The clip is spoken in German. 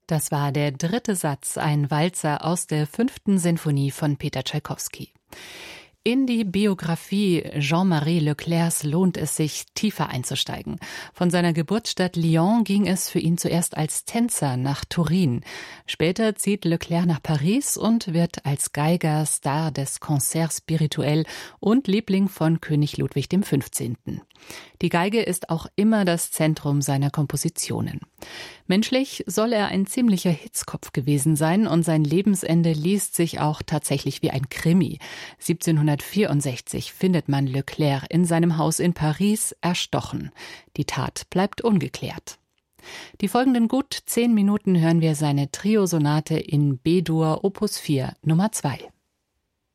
Das war der dritte Satz, ein Walzer aus der 5. Sinfonie von Peter Tschaikowski. In die Biografie Jean-Marie Leclercs lohnt es sich, tiefer einzusteigen. Von seiner Geburtsstadt Lyon ging es für ihn zuerst als Tänzer nach Turin. Später zieht Leclerc nach Paris und wird als Geiger Star des Concert Spirituel und Liebling von König Ludwig XV. Die Geige ist auch immer das Zentrum seiner Kompositionen. Menschlich soll er ein ziemlicher Hitzkopf gewesen sein und sein Lebensende liest sich auch tatsächlich wie ein Krimi. 1764 findet man Leclerc in seinem Haus in Paris erstochen. Die Tat bleibt ungeklärt. Die folgenden gut 10 Minuten hören wir seine Triosonate in B-Dur Opus 4 Nummer 2.